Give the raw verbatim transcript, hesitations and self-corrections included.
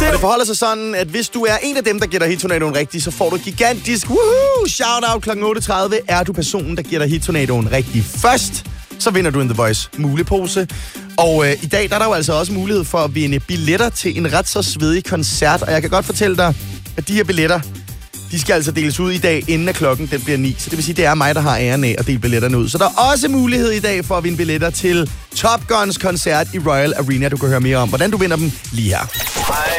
Og det forholder sig sådan, at hvis du er en af dem, der gætter Hit-tornadoen rigtigt, så får du gigantisk woohoo, shout-out klokken otte tredive. Er du personen, der gætter Hit-tornadoen rigtigt først, så vinder du en The Voice mulepose. Og øh, i dag der er der jo altså også mulighed for at vinde billetter til en ret så svedig koncert. Og jeg kan godt fortælle dig, at de her billetter, de skal altså deles ud i dag, inden at klokken den bliver ni. Så det vil sige, det er mig, der har æren af at dele billetterne ud. Så der er også mulighed i dag for at vinde billetter til Top Guns koncert i Royal Arena. Du kan høre mere om, hvordan du vinder dem lige her.